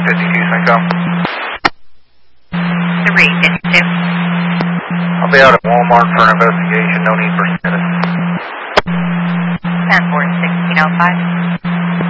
Syncom. 352. I'll be out at Walmart for an investigation. No need for status. 10-4, 1605.